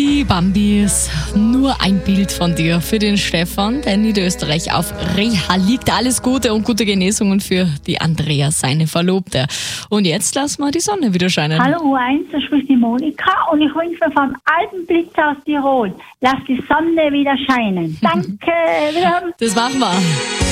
Die Bambis, nur ein Bild von dir für den Stefan, der in Niederösterreich auf Reha liegt. Alles Gute und gute Genesungen für die Andrea, seine Verlobte. Und jetzt lassen wir die Sonne wieder scheinen. Hallo U1, da spricht die Monika und ich wünsche mir vom alten Blitz aus Tirol, lass die Sonne wieder scheinen. Danke, wiederhören. Das machen wir.